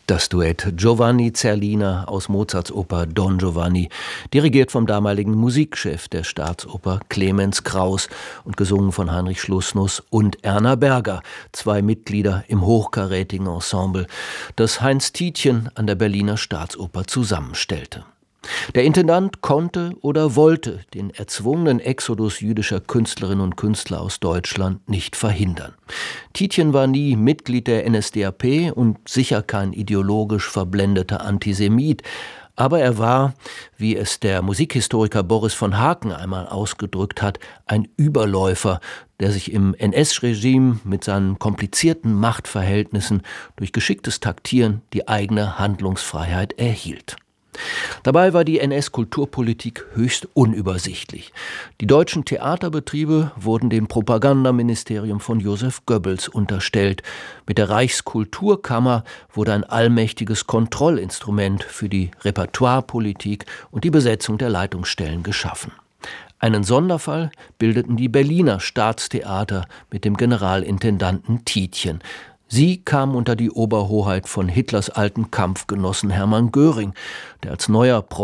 Das Duett Giovanni Zerlina aus Mozarts Oper Don Giovanni, dirigiert vom damaligen Musikchef der Staatsoper Clemens Krauss und gesungen von Heinrich Schlussnuss und Erna Berger, zwei Mitglieder im hochkarätigen Ensemble, das Heinz Tietjen an der Berliner Staatsoper zusammenstellte. Der Intendant konnte oder wollte den erzwungenen Exodus jüdischer Künstlerinnen und Künstler aus Deutschland nicht verhindern. Tietjen war nie Mitglied der NSDAP und sicher kein ideologisch verblendeter Antisemit, aber er war, wie es der Musikhistoriker Boris von Haken einmal ausgedrückt hat, ein Überläufer, der sich im NS-Regime mit seinen komplizierten Machtverhältnissen durch geschicktes Taktieren die eigene Handlungsfreiheit erhielt. Dabei war die NS-Kulturpolitik höchst unübersichtlich. Die deutschen Theaterbetriebe wurden dem Propagandaministerium von Joseph Goebbels unterstellt. Mit der Reichskulturkammer wurde ein allmächtiges Kontrollinstrument für die Repertoirepolitik und die Besetzung der Leitungsstellen geschaffen. Einen Sonderfall bildeten die Berliner Staatstheater mit dem Generalintendanten Tietjen. Sie kamen unter die Oberhoheit von Hitlers alten Kampfgenossen Hermann Göring, der als neuer